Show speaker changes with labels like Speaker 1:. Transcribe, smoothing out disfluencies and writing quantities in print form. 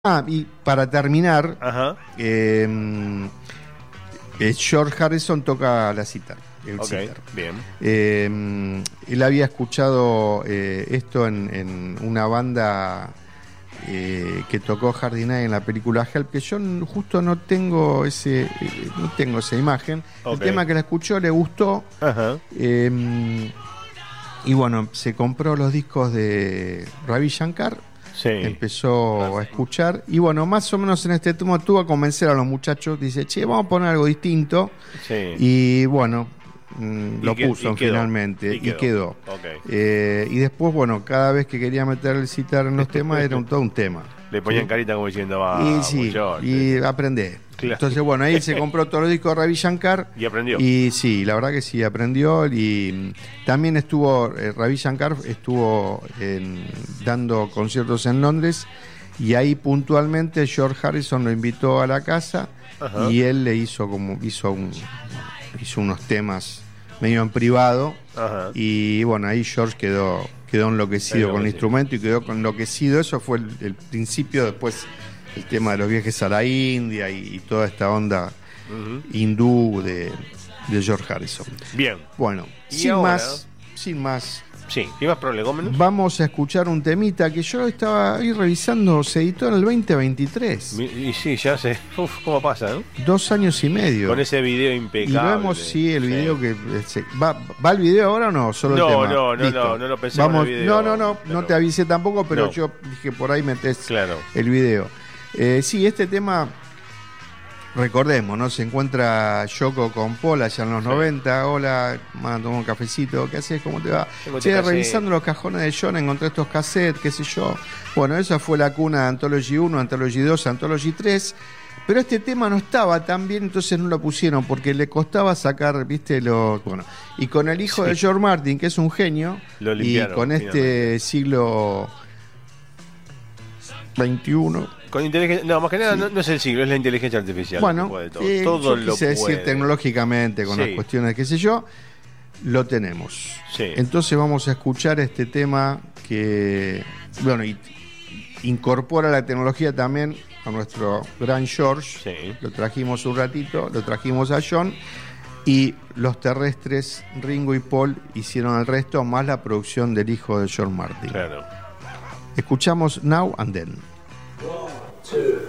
Speaker 1: Y para terminar,
Speaker 2: Ajá.
Speaker 1: George Harrison toca la sitar, el
Speaker 2: Ok,
Speaker 1: sitar.
Speaker 2: bien.
Speaker 1: Él había escuchado esto en una banda que tocó Hardinay en la película Help, que yo justo no tengo esa imagen.
Speaker 2: Ok.
Speaker 1: El tema que la escuchó le gustó.
Speaker 2: Ajá.
Speaker 1: Y bueno, se compró los discos de Ravi Shankar.
Speaker 2: Sí.
Speaker 1: Empezó a escuchar y bueno, más o menos en este turno tuvo a convencer a los muchachos. Dice, che, vamos a poner algo distinto.
Speaker 2: Sí.
Speaker 1: Y bueno, lo
Speaker 2: quedó.
Speaker 1: puso finalmente y quedó.
Speaker 2: Ok.
Speaker 1: Y después, bueno, cada vez que quería meter el citar en los temas era todo un tema.
Speaker 2: Le ponían
Speaker 1: ¿sí?
Speaker 2: carita como diciendo, va,
Speaker 1: Y sí,
Speaker 2: muchacho.
Speaker 1: y aprendé.
Speaker 2: Claro.
Speaker 1: Entonces, bueno, ahí se compró todos los discos de Ravi Shankar.
Speaker 2: Y aprendió.
Speaker 1: Y sí, la verdad que sí, aprendió. Y también Ravi Shankar estuvo dando conciertos en Londres. Y ahí puntualmente George Harrison lo invitó a la casa.
Speaker 2: Ajá.
Speaker 1: Y él le hizo unos temas medio en privado.
Speaker 2: Ajá.
Speaker 1: Y bueno, ahí George quedó enloquecido con el instrumento y quedó enloquecido. Eso fue el principio. Después el tema de los viajes a la India y toda esta onda hindú de George Harrison.
Speaker 2: Bien.
Speaker 1: Bueno,
Speaker 2: Y
Speaker 1: sin
Speaker 2: ahora,
Speaker 1: más,
Speaker 2: Sí. ¿Ibas prolegómenos?
Speaker 1: vamos a escuchar un temita que yo estaba ahí revisando. Se editó en el 2023.
Speaker 2: Y sí, ya sé. Uf, ¿cómo pasa, no?
Speaker 1: 2 años y medio.
Speaker 2: Con ese video
Speaker 1: Y
Speaker 2: impecable.
Speaker 1: vemos si el video que ¿va el video ahora o no? Solo el tema. Listo.
Speaker 2: no lo pensé en el video.
Speaker 1: No
Speaker 2: pero-
Speaker 1: te avisé tampoco, pero
Speaker 2: No.
Speaker 1: yo dije por ahí metés
Speaker 2: Claro.
Speaker 1: el video. Sí, este tema, recordemos, ¿no? Se encuentra Yoko con Paul allá en los 90. Hola, tomar un cafecito. ¿Qué haces? ¿Cómo te va?
Speaker 2: Tengo
Speaker 1: Che,
Speaker 2: este cassette.
Speaker 1: revisando los cajones de John encontré estos cassettes, qué sé yo. Bueno, esa fue la cuna de Anthology 1, Anthology 2, Anthology 3. Pero este tema no estaba tan bien, entonces no lo pusieron porque le costaba sacar, viste, bueno. Y con el hijo de George Martin, que es un genio,
Speaker 2: Lo
Speaker 1: y
Speaker 2: limpiaron,
Speaker 1: con este siglo XXI.
Speaker 2: Con inteligencia. No, más que nada, no es el siglo, es la inteligencia artificial.
Speaker 1: Bueno,
Speaker 2: Lo puede todo. Todo
Speaker 1: yo
Speaker 2: lo
Speaker 1: quise
Speaker 2: puede.
Speaker 1: decir tecnológicamente, con
Speaker 2: Sí.
Speaker 1: las cuestiones, qué sé yo, lo tenemos.
Speaker 2: Sí.
Speaker 1: Entonces vamos a escuchar este tema que, bueno, incorpora la tecnología también a nuestro gran George.
Speaker 2: Sí.
Speaker 1: Lo trajimos un ratito, lo trajimos a John. Y los terrestres, Ringo y Paul, hicieron el resto, más la producción del hijo de George Martin.
Speaker 2: Claro.
Speaker 1: Escuchamos Now and Then.
Speaker 3: 2